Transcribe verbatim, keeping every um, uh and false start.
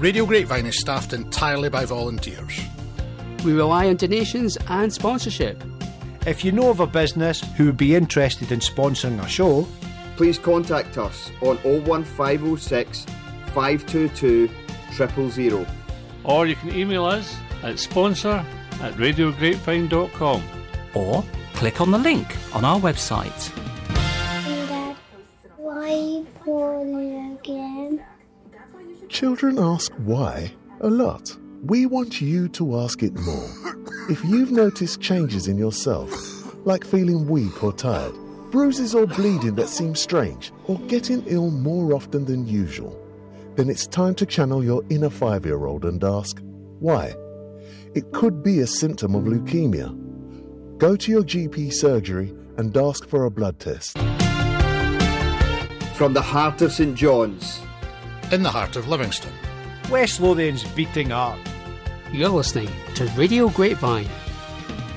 Radio Grapevine is staffed entirely by volunteers. We rely on donations and sponsorship. If you know of a business who would be interested in sponsoring a show, please contact us on oh one five oh six, five two two, zero zero zero. Or you can email us at sponsor at radio grapevine dot com. Or click on the link on our website. Dad, why poorly again? Children ask why a lot. We want you to ask it more. If you've noticed changes in yourself, like feeling weak or tired, bruises or bleeding that seem strange, or getting ill more often than usual, then it's time to channel your inner five-year-old and ask, why? It could be a symptom of leukemia. Go to your G P surgery and ask for a blood test. From the heart of St John's, in the heart of Livingston, West Lothian's beating heart. You're listening to Radio Grapevine.